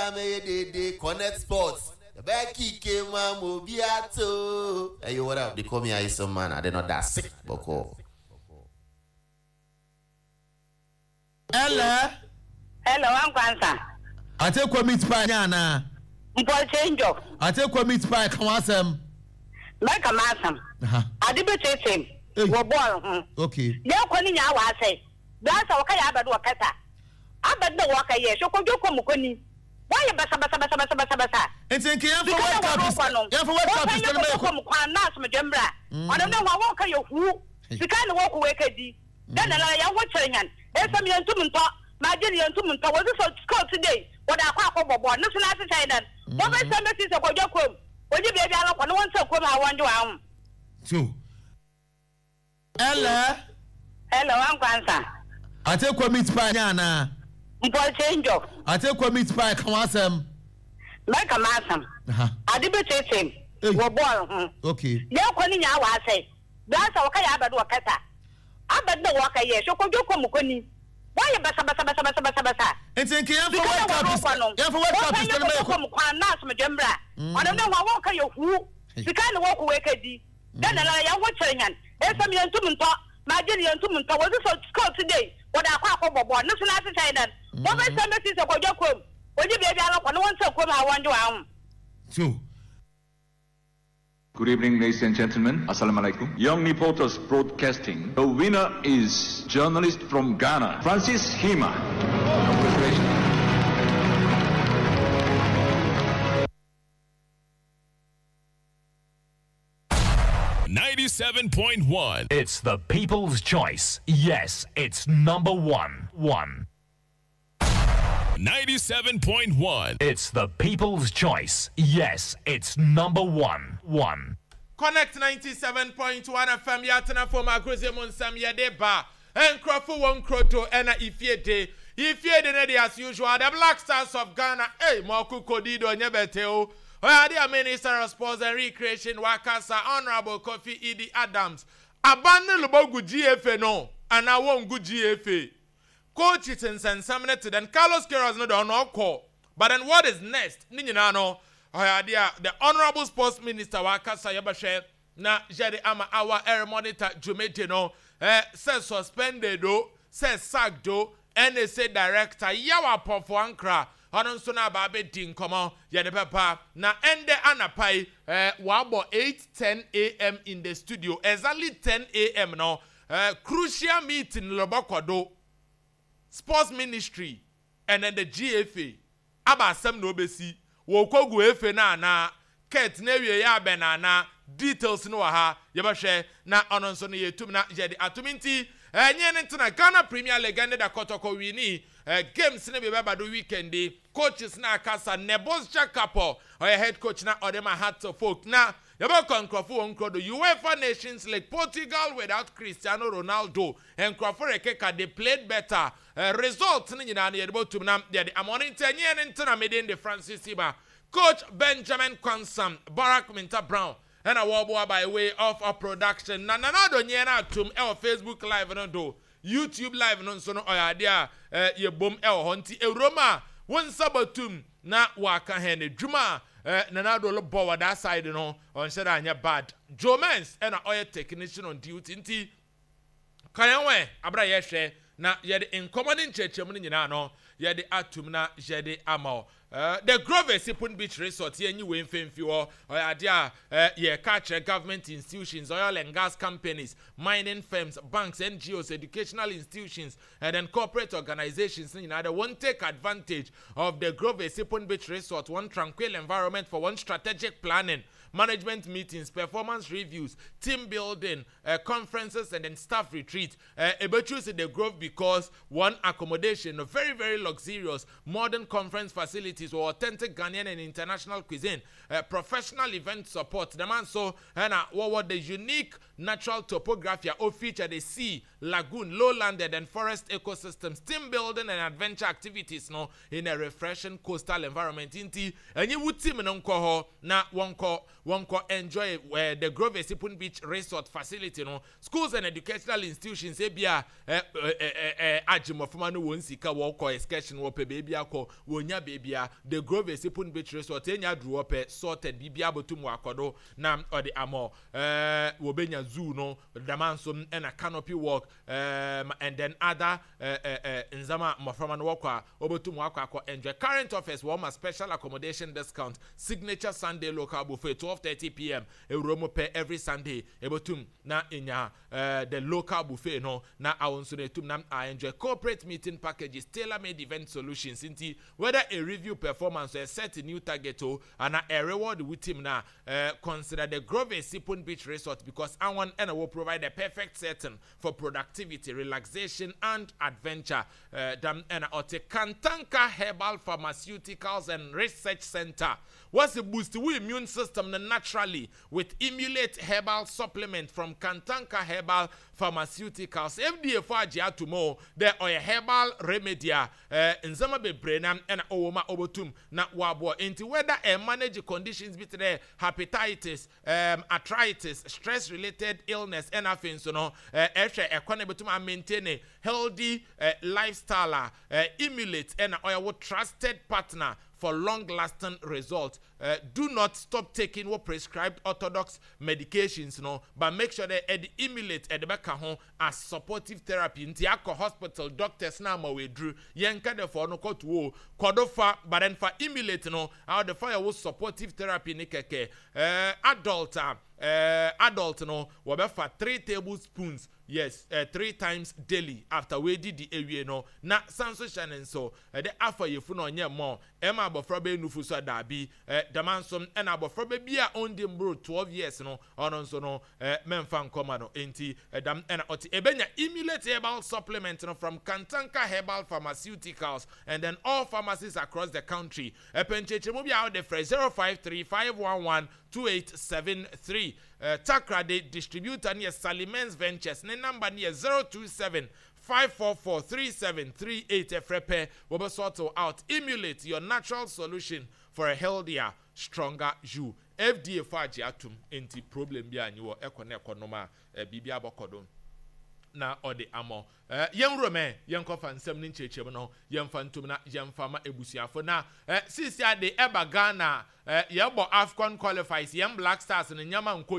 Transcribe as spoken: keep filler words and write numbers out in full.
me de de Connect Sports. The Becky came on Mobiato. Hey, what up? They call me Aisha man. I did not that sick. Boko. Hello. Hello, I'm Kwanza. I take one meat pie now. Mpo change up. I take one meat pie. Come on, Sam. Make a massam. I did better him. Wo boy. Okay. Ya kwani nya wa say. That's okay abadu akata. Abadu waka ye. So ko joko mukoni. Why basa basa basa basa basa basa. Enti nke ya for World Cup. Ya for World Cup is tell me ko mu kwa na so medembra. Ono ne wa won ka ye hu. Sika ne wo ko we ka di. Dan na ya wo kire nyan. Esam ye ntum nto. Ma je ye ntum nto. Wo so score today. Wo da kwa ko bobo. No so na se sai dan. Wo be se mesi se ko jokom. Oji be bia ko no won se ko ma won jo am. So. Hello. Hello, I'm Kwanza. I take one meat pie now. Mpo change up. I take one meat pie. Come on, Sam. Make a massam. I did better him. Wo boy. Okay. Ya kwani nya wa say. That's okay abadu akata. Abadu waka ye. So ko joko mukoni. Why basa basa basa basa basa basa. Enti nke ya for World Cup. Ya for World Cup is tell me ko mu kwa na so medembra. Ono ne wa won ka ye hu. Sika ne wo ko we ka di. Dan na ya wo kire nyan. Esam ye ntum nto. Ma je ye ntum nto. Wo so score today. Wo da kwa ko bobo. No so na se sai dan. Wo be se mesi se ko jokom. Oji be bia ko no won se ko ma won jo am. So. Good evening, ladies and gentlemen. Assalamu alaikum. Young Reporters Broadcasting. The winner is journalist from Ghana, Francis Hima. Congratulations. ninety-seven point one. It's the People's Choice. Yes, it's number one. One. ninety-seven point one. It's the People's Choice. Yes, it's number one. One. Connect ninety-seven point one F M yatena for Magruze Monsam Yadeba. And Crawford one Croto and Ifiete. Ifiete as usual. The Black Stars of Ghana. Hey, Moku Kodido Nyebeteo. The Minister of Sports and Recreation Wakasa Honorable Kofi Idi Adams. Abandon Lobogu G F A no. And I won't go G F A. Coach it and Samnet then Carlos Queiroz no don't know call. But then what is next? Ninyanano. The Honorable Sports Minister Wakasa Yabashe na Jedi Ama Awa Air Monitor Jumete no eh says suspended do says sacked do N S A Director Yawa Pofo Ankra Anon Sona Babe Din Komo Yade Papa na Ende Anapai eh wabo eight ten A M in the studio exactly ten A M no eh crucial meeting Lobokodo Sports Ministry and then the G F A Aba Sam no besi Wokogu efe na na ket na wie ya be na na details no ha yebahwe na ono nso no yetum na yede atominti enye ne ntina Ghana Premier League and da kotoko wini games ne be baba do weekend coaches na akasa Nebos Chakapo or head coach na Odema Hat folk na yeba konkrofo wonkro do UEFA Nations League Portugal without Cristiano Ronaldo and Crawford Ekeka they played better uh, results ni nyina na yedebo tum na yede amoni ntenye ne ntina made the Francis Siba Coach Benjamin Kwansam Barack Minta Brown and a warboy by way of a production na na do nyena tum e Facebook live no do YouTube live no so no oyade a ye bom e honti Euroma won sabatum na waka hene dwuma na na do lo bow that side no on said anya bad Jomens and a oil technician on duty nti kanwe abra ye hwe na ye de incommoding chechemu ni nyina no ye de atum na ye de amao Uh, the Grove Sipun Beach Resort here new in Femfio or idea uh yeah catch government institutions, oil and gas companies, mining firms, banks, N G Os, educational institutions, and then corporate organizations you know, they won't take advantage of the Grove Sipun Beach Resort, one tranquil environment for one strategic planning, management meetings, performance reviews, team building, uh, conferences, and then staff retreat. Uh, about choose the Grove because one accommodation, a very, very luxurious, modern conference facilities or authentic Ghanaian and international cuisine, uh, professional event support. The man so and uh, what were the unique natural topography or feature the sea, lagoon, lowlanded and forest ecosystems, team building and adventure activities no in a refreshing coastal environment. Inti and you would team no na one call one call enjoy where the Grove Esipun Beach Resort facility no schools and educational institutions ebia eh eh ajimo fumanu won sika wo call excursion wo pe baby akọ wonya bebia the Grove Esipun Beach Resort enya dru ope sorted bibia botum wakodo na odi amo eh wo benya zoo no damansom and a canopy walk um and then other eh eh nzama mafama no wakwa obotum wakwa akọ enjoy current office warm special accommodation discount signature Sunday local buffet twelve thirty p m Euromo pay every Sunday ebotum na inya uh, the local buffet no na awonso netum na I enjoy corporate meeting packages tailor-made event solutions inti whether a review performance or a set a new target or and a reward with him na uh, consider the Grove Esipun Beach Resort because I want and will provide a perfect setting for productivity, relaxation and adventure. Uh, dam and ote Kantanka Herbal Pharmaceuticals and Research Center was the boost to immune system naturally with Emulate Herbal Supplement from Kantanka Herbal Pharmaceuticals. F D A for Ajiatumo, there are a herbal remedy uh, in Zama Bebrenam and Owoma Obotum, not Wabo, into whether a manage conditions between hepatitis, um, arthritis, stress related illness, and afin so no, uh, a maintain a healthy uh, lifestyle, uh, emulate and our trusted partner for long-lasting results. Uh, do not stop taking what prescribed orthodox medications, no, but make sure that at the emulate at the back home as supportive therapy. In the hospital, doctors now we drew yanka the for no court wo kodofa, but then for emulate no, out the fire was supportive therapy nikeke. Uh, adult, uh, uh, adult no, wabe for three tablespoons. Yes, uh, three times daily after we did the area no. Na sanso shannon so uh, the afa ye funo nye more. Emma bofrabe nufuso dabi uh, damansom and abofrabe bia on them bro twelve years no on so no uh, menfan koma no enti uh, dam and oti ebenya emulate herbal supplement no from Kantanka Herbal Pharmaceuticals and then all pharmacies across the country. Epencheche mo bia out the fresh zero five three five one one two eight seven three. Uh, Takrade distributor near Salimens Ventures. Ne number near zero two seven five four four three seven three eight. Efrepe will sort out. Emulate your natural solution for a healthier, stronger you. F D A faji atum enti problem bi anyo ekone ekonoma bibia bokodo. Na ode amo eh yen rome yen kofa nsem ni nchechem no yen fantum na yen fama ebusuafo na eh sisi ade eba Ghana eh yebo AFCON qualifiers yen Black Stars ne nyama nko